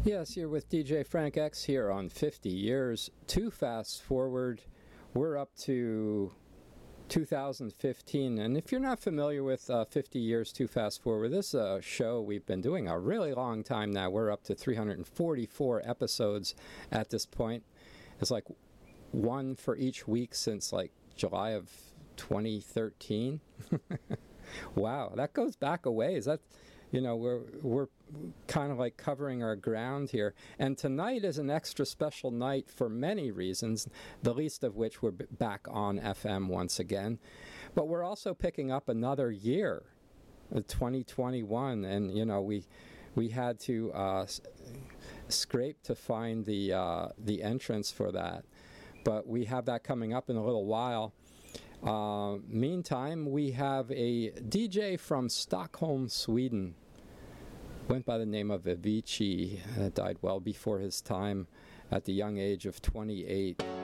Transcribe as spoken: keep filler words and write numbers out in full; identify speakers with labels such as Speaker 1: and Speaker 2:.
Speaker 1: Yes, you're with D J Frank X here on fifty years. To fast forward, we're up to two thousand fifteen, and if you're not familiar with uh, fifty years to fast forward, this is a show we've been doing a really long time now. We're up to three hundred forty-four episodes at this point. It's like one for each week since like July of twenty thirteen. Wow, that goes back a ways. That, you know, we're we're kind of like covering our ground here. And tonight is an extra special night for many reasons, the least of which we're b- back on F M once again. But we're also picking up another year, uh, twenty twenty-one, and you know we we had to uh, s- scrape to find the uh, the entrance for that. But we have that coming up in a little while. Uh, meantime, we have a D J from Stockholm, Sweden. Went by the name of Avicii. Uh, died well before his time at the young age of twenty-eight.